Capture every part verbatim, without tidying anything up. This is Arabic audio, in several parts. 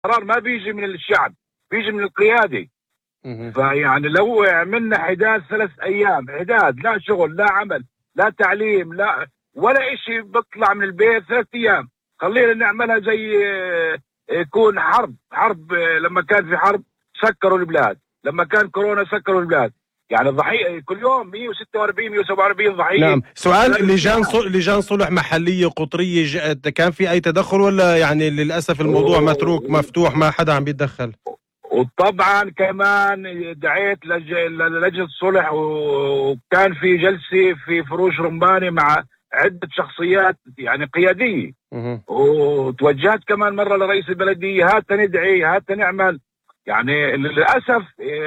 القرار ما بيجي من الشعب، بيجي من القيادة. فيعني لو عملنا حداد ثلاث أيام، حداد لا شغل لا عمل لا تعليم لا ولا إشي، بطلع من البيت ثلاث أيام، خلينا نعملها زي يكون حرب. حرب لما كان في حرب سكروا البلاد، لما كان كورونا سكروا البلاد. يعني الضحية كل يوم مئة وستة وأربعين مئة وسبعة وأربعين ضحية. نعم. سؤال، لجان لجان صلح محلية قطرية كان في أي تدخل ولا يعني للأسف الموضوع متروك مفتوح ما حدا عم بيتدخل؟ وطبعا كمان دعيت للجنة صلح، وكان في جلسة في فروش رمباني مع عدة شخصيات يعني قيادية. وتوجهت كمان مرة لرئيس البلدية، هات ندعي هات نعمل. يعني للأسف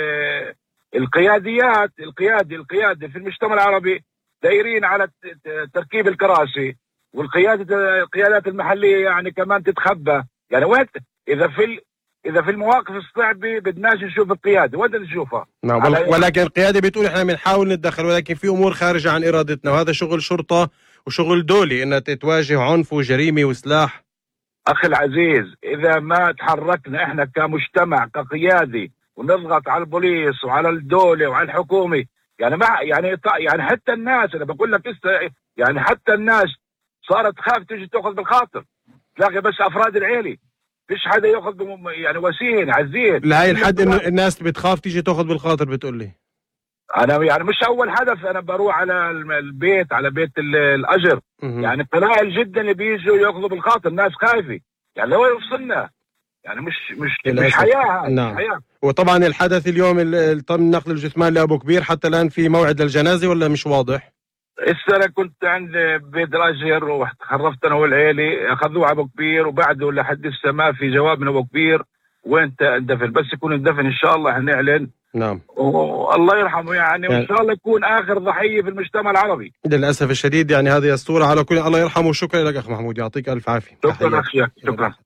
القياديات القيادة القيادة في المجتمع العربي دايرين على تركيب الكراسي، والقيادة القيادات المحلية يعني كمان تتخبى. يعني وين إذا في إذا في المواقف الصعبة بدناش نشوف القيادة، وين نشوفها؟ نعم. ولكن القيادة بتقول إحنا بنحاول نتدخل، ولكن في أمور خارجة عن إرادتنا، وهذا شغل شرطة وشغل دولي إنها تتواجه عنف وجريمة وسلاح. أخي العزيز، إذا ما تحركنا إحنا كمجتمع كقيادي ونضغط على البوليس وعلى الدولة وعلى الحكومة، يعني ما يعني يعني حتى الناس، أنا بقول لك يعني حتى الناس صارت تخاف تيجي تأخذ بالخاطر، تلاقي بس أفراد العيلة، فيش حدا ياخذ يعني وسيم عزيز. لهي الحد انه الناس بتخاف تيجي تاخذ بالخاطر بتقول لي؟ انا يعني مش اول حدث انا بروح على البيت على بيت الاجر، يعني قلائل جدا اللي بيجوا ياخذوا بالخاطر، الناس خايفه. يعني لو وصلنا يعني مش مش مش حياه. نعم. حياة. وطبعا الحدث اليوم تم نقل الجثمان لابو كبير، حتى الان في موعد للجنازه ولا مش واضح؟ هسه انا كنت عند بيت الاجر وخرفت انا والعيله، اخذوه على ابو كبير، وبعده لحد هسه ما في جواب من ابو كبير وين اندفن. بس يكون اندفن ان شاء الله حنعلن. نعم. والله يرحمه يعني, يعني وان شاء الله يكون اخر ضحيه في المجتمع العربي. للاسف الشديد يعني هذه الصوره على كل. الله يرحمه. شكرا لك اخ محمود، يعطيك الف عافيه. شكرا اخي، شكرا.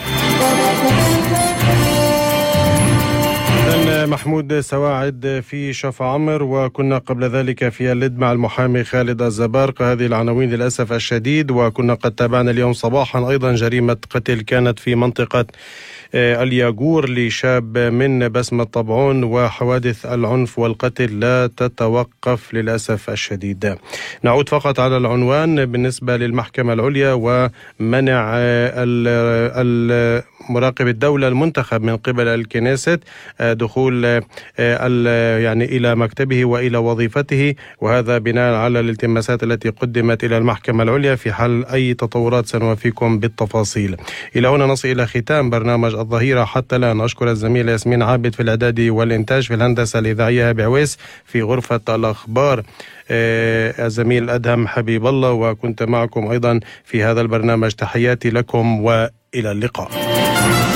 محمود سواعد في شفا عمر، وكنا قبل ذلك في اللد مع المحامي خالد الزبارق. هذه العناوين للأسف الشديد. وكنا قد تابعنا اليوم صباحا أيضا جريمة قتل كانت في منطقة الياغور لشاب من بسمة طبعون، وحوادث العنف والقتل لا تتوقف للأسف الشديد. نعود فقط على العنوان بالنسبة للمحكمة العليا ومنع مراقب الدولة المنتخب من قبل الكنيست دخول يعني إلى مكتبه وإلى وظيفته، وهذا بناء على الالتماسات التي قدمت إلى المحكمة العليا. في حال أي تطورات سنوافيكم بالتفاصيل. إلى هنا نصل إلى ختام برنامج الظهيرة حتى الآن. أشكر الزميلة ياسمين عابد في الإعداد والإنتاج، في الهندسة الإذاعية بعويس، في غرفة الأخبار الزميل أدهم حبيب الله، وكنت معكم أيضا في هذا البرنامج. تحياتي لكم وإلى اللقاء.